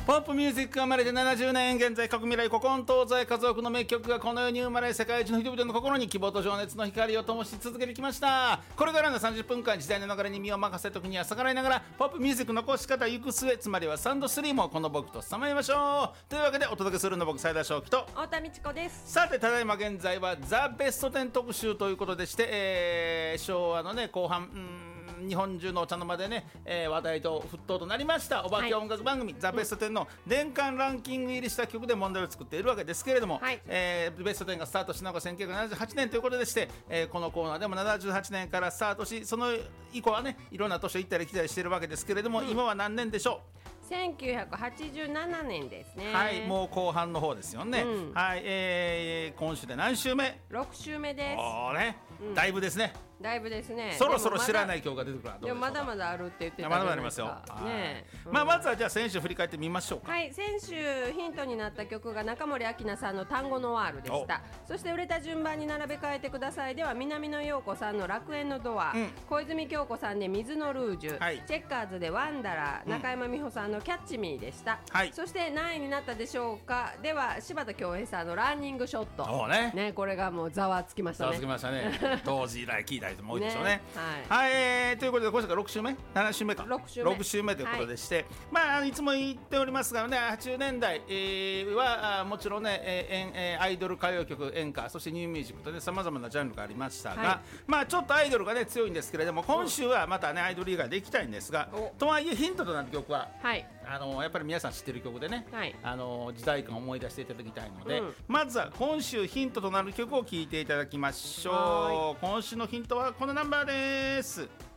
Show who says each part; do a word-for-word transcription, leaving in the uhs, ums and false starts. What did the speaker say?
Speaker 1: ポップミュージックが生まれてななじゅうねん、現在各未来古今東西数多くの名曲がこの世に生まれ、世界中の人々の心に希望と情熱の光を灯し続けてきました。これからのさんじゅっぷんかん、時代の流れに身を任せ、時には逆らいながらポップミュージックの残し方行く末、つまりはサンドスリーもこの僕とさまいましょう。というわけでお届けするの僕斉田翔樹と
Speaker 2: 太田美智子です。
Speaker 1: さて、ただいま現在はザ・ベストテン特集ということでして、えー、昭和のね後半、うん日本中のお茶の間でね、えー、話題と沸騰となりましたお化け音楽番組、はい、ザ・ベストテンの年間ランキング入りした曲で問題を作っているわけですけれども、はい、えー、ベストテンがスタートしたのがせんきゅうひゃくななじゅうはちねんということでして、えー、このコーナーでもななじゅうはちねんからスタートし、その以降はねいろんな年を行ったり来たりしているわけですけれども、うん、今は何年でしょう。
Speaker 2: せんきゅうひゃくはちじゅうななねんですね。
Speaker 1: はい、もう後半の方ですよね、うん、はい、えー、今週で何週目？
Speaker 2: ろく週目です。
Speaker 1: おーね、うん、だいぶですね。
Speaker 2: だいぶですね。
Speaker 1: そろそろ知らない曲が出てくる。
Speaker 2: でもまだまだあるって言ってたじゃ
Speaker 1: まだま
Speaker 2: ないですか。
Speaker 1: だありますよ。
Speaker 2: ね、うん、
Speaker 1: まあ、まずはじゃあ先週振り返ってみましょうか。
Speaker 2: はい、先週ヒントになった曲が中森明菜さんの単語ノワールでした。そして売れた順番に並べ替えてくださいでは、南野陽子さんの楽園のドア、うん、小泉京子さんで水のルージュ、はい、チェッカーズでワンダラー、うん、中山美穂さんのキャッチミーでした。はい、そして何位になったでしょうか。では柴田恭平さんのランニングショット、ねね、これがもうざわつきましたね。
Speaker 1: ざわつきましたね当時以来聞いた人も多いでしょうね。
Speaker 2: はい、
Speaker 1: はい、えー、ということで今週がろく週目なな週目か
Speaker 2: ろく週目
Speaker 1: ろく週目ということでして、はい、まあ、いつも言っておりますがね、はちじゅうねんだい、えー、はもちろんね、えー、アイドル歌謡曲、演歌、そしてニューミュージックとねさまざまなジャンルがありましたが、はい、まあちょっとアイドルがね強いんですけれども、今週はまたねアイドル以外でいきたいんですが、とはいえヒントとなる曲は、はい、あのやっぱり皆さん知ってる曲でね、はい、あの時代感を思い出していただきたいので、うん、まずは今週ヒントとなる曲を聴いていただきましょう。今週のヒントはこのナンバーです。